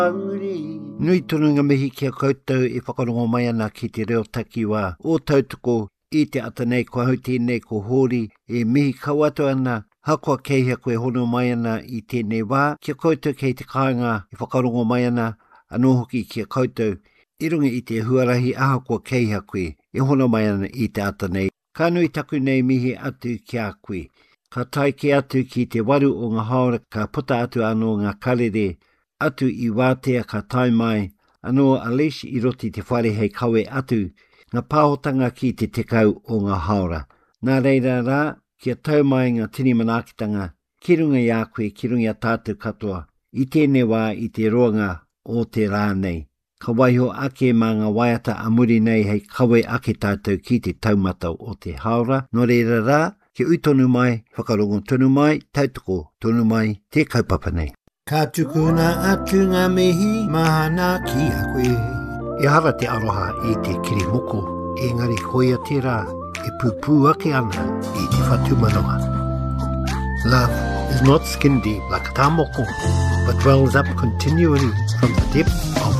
Nui tonu ngā mihi kia koutou I whakarongo mai ana ki te reo takiwa o tautoko I te atanei kua hauti nei ko hori e mihi kauato ana hakua keihea koe hono mai ana I tēnei wā kia koutou kei te kāinga I whakarongo mai ana anō hoki kia koutou I runga I te huarahi ahakua keihea koe E hono mai ana I te atanei. Ka nui taku nei mihi atu ki a koe. Ka tai ki atu ki te waru o ngā haora ka puta atu anō ngā karere atu I wātea ka tai mai anō Alice I roti te whare hei kawe atu ngā pāhotanga ki te tekau o ngā haora. Nā reira rā, kia tau mai ngā tini manaakitanga, ki runga I a koe, ki runga tātou katoa, I tēnei wā I te roanga o te rā nei. Ka waiho ake mā ngā waiata amuri nei hei kawe ake tātou ki te taumata o te haora. Nō reira rā, ki ui tonu mai, whakarongo tonu mai, tautoko tonu mai, te kaupapa nei. Ka tukuna atu ngā mihi mahana ki a koe. E hara te aroha I te kirimoko, engari hoia te rā, e pūpū ake ana I te whatumanoa. Love is not skin deep like a tāmoko, but wells up continually from the depth of